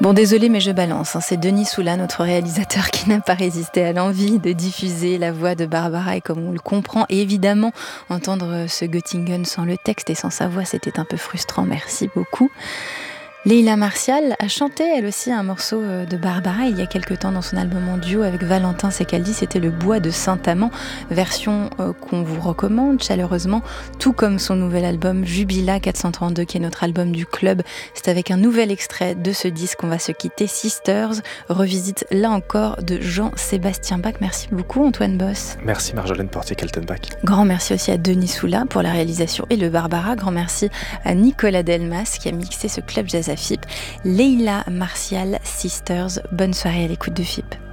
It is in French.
Bon, désolé, mais je balance. C'est Denis Soula, notre réalisateur, qui n'a pas résisté à l'envie de diffuser la voix de Barbara. Et comme on le comprend, évidemment, entendre ce Göttingen sans le texte et sans sa voix, c'était un peu frustrant. Merci beaucoup. Leila Martial a chanté elle aussi un morceau de Barbara il y a quelque temps dans son album en duo avec Valentin Secaldi, c'était Le Bois de Saint-Amand, version qu'on vous recommande chaleureusement, tout comme son nouvel album Jubila 432 qui est notre album du club. C'est avec un nouvel extrait de ce disque qu'on va se quitter, Sisters, revisite là encore de Jean-Sébastien Bach. Merci beaucoup Antoine Boss. Merci Marjolaine Portier-Kaltenbach. Grand merci aussi à Denis Soula pour la réalisation et le Barbara. Grand merci à Nicolas Delmas qui a mixé ce club jazz à FIP. Leila Martial, Sisters, bonne soirée à l'écoute de FIP.